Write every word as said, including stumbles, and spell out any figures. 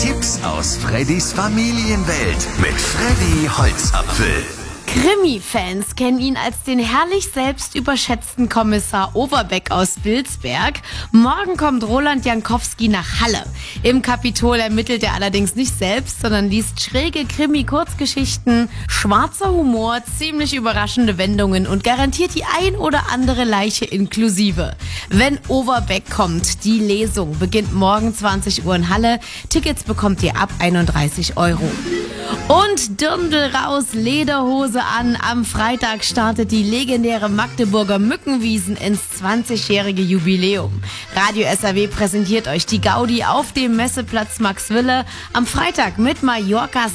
Tipps aus Freddys Familienwelt mit Freddy Holzapfel. Krimi-Fans kennen ihn als den herrlich selbst überschätzten Kommissar Overbeck aus Wilsberg. Morgen kommt Roland Jankowski nach Halle. Im Kapitol ermittelt er allerdings nicht selbst, sondern liest schräge Krimi-Kurzgeschichten, schwarzer Humor, ziemlich überraschende Wendungen und garantiert die ein oder andere Leiche inklusive. Wenn Overbeck kommt, die Lesung beginnt morgen zwanzig Uhr in Halle. Tickets bekommt ihr ab einunddreißig Euro. Und Dirndl raus, Lederhose an. Am Freitag startet die legendäre Magdeburger Mückenwiesen ins zwanzigjährige Jubiläum. Radio S R W präsentiert euch die Gaudi auf dem Messeplatz Maxwille am Freitag mit Mallorcas